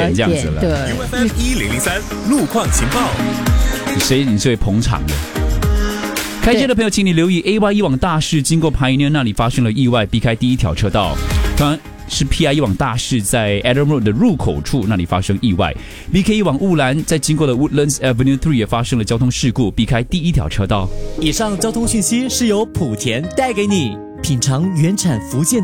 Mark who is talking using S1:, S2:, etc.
S1: 点这样子了。
S2: 对
S3: UFM1003 路况情报，
S1: 你是会捧场的。开车的朋友，请你留意 AY 一往大市经过 Pioneer 那里发生了意外，避开第一条车道。当然是 PI 一往大市在 Adam Road 的入口处那里发生意外。BK 一往雾兰在经过了 Woodlands Avenue 3也发生了交通事故，避开第一条车道。
S4: 以上交通讯息是由莆田带给你，品尝原产福建